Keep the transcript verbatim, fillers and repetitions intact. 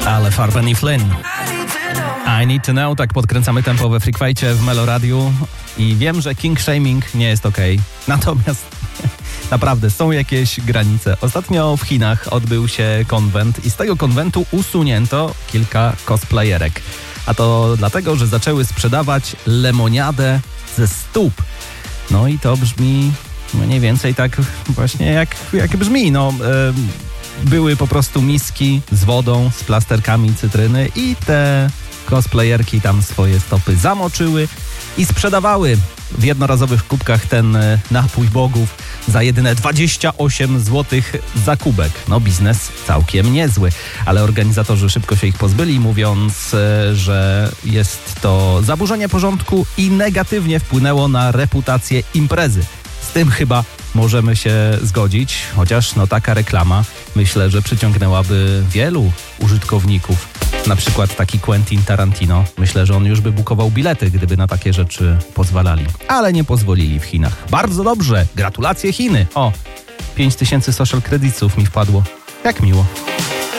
Ale Farben i Flynn. I Need to Know, tak podkręcamy tempo we Freakwajcie w Meloradiu i wiem, że king shaming nie jest okej. Okay. Natomiast naprawdę są jakieś granice. Ostatnio w Chinach odbył się konwent i z tego konwentu usunięto kilka cosplayerek. A to dlatego, że zaczęły sprzedawać lemoniadę ze stóp. No i to brzmi mniej więcej tak właśnie jak, jak brzmi. No, yy, były po prostu miski z wodą, z plasterkami cytryny i te cosplayerki tam swoje stopy zamoczyły i sprzedawały w jednorazowych kubkach ten napój bogów za jedyne dwadzieścia osiem złotych za kubek. No biznes całkiem niezły, ale organizatorzy szybko się ich pozbyli, mówiąc, że jest to zaburzenie porządku i negatywnie wpłynęło na reputację imprezy. Z tym chyba możemy się zgodzić, chociaż no taka reklama myślę, że przyciągnęłaby wielu użytkowników. Na przykład taki Quentin Tarantino. Myślę, że on już by bukował bilety, gdyby na takie rzeczy pozwalali. Ale nie pozwolili w Chinach. Bardzo dobrze. Gratulacje Chiny. O, pięć tysięcy social creditsów mi wpadło. Jak miło.